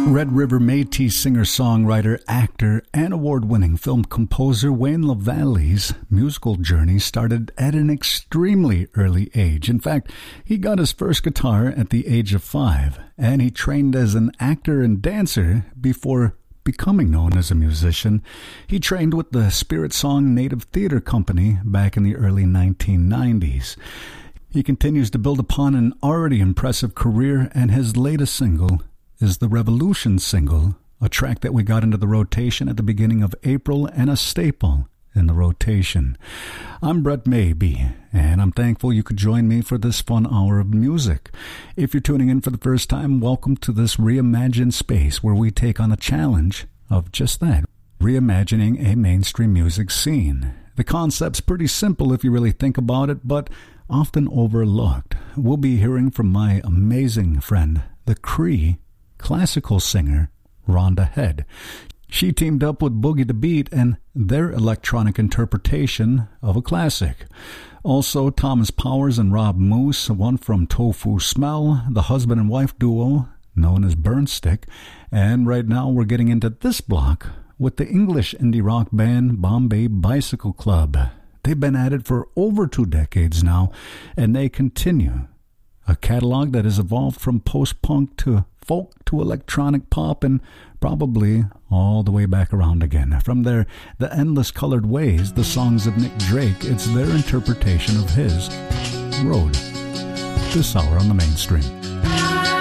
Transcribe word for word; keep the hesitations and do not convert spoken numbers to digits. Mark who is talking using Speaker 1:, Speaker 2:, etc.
Speaker 1: Red River Métis singer-songwriter, actor, and award-winning film composer Wayne LaValley's musical journey started at an extremely early age. In fact, he got his first guitar at the age of five, and he trained as an actor and dancer before becoming known as a musician. He trained with the Spirit Song Native Theatre Company back in the early nineteen nineties. He continues to build upon an already impressive career, and his latest single is the Revolution single, a track that we got into the rotation at the beginning of April and a staple in the rotation. I'm Brett Maybe, and I'm thankful you could join me for this fun hour of music. If you're tuning in for the first time, welcome to this reimagined space where we take on the challenge of just that, reimagining a mainstream music scene. The concept's pretty simple if you really think about it, but often overlooked. We'll be hearing from my amazing friend, the Cree classical singer Rhonda Head. She teamed up with Boogie the Beat and their electronic interpretation of a classic. Also, Thomas Powers and Rob Moose, one from Tofu Smell, the husband and wife duo known as Burnstick. And right now we're getting into this block with the English indie rock band Bombay Bicycle Club. They've been at it for over two decades now, and they continue a catalog that has evolved from post-punk to folk to electronic pop and probably all the way back around again. From their The Endless Colored Ways, the songs of Nick Drake, it's their interpretation of his Road. This hour on the Mainstream.